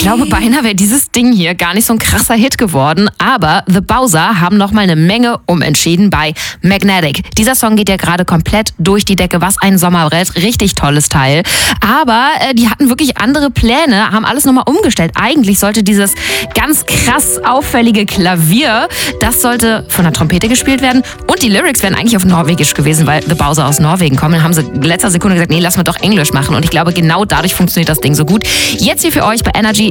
glaube, beinahe wäre dieses Ding hier gar nicht so ein krasser Hit geworden. Aber The Bowser haben nochmal eine Menge umentschieden bei Magnetic. Dieser Song geht ja gerade komplett durch die Decke. Was ein Sommerbrett. Richtig tolles Teil. Aber die hatten wirklich andere Pläne, haben alles nochmal umgestellt. Eigentlich sollte dieses ganz krass auffällige Klavier, das sollte von der Trompete gespielt werden. Und die Lyrics wären eigentlich auf Norwegisch gewesen, weil The Bowser aus Norwegen kommen. Dann haben sie in letzter Sekunde gesagt, nee, lass mal doch Englisch machen. Und ich glaube, genau dadurch funktioniert das Ding so gut. Jetzt hier für euch bei Energy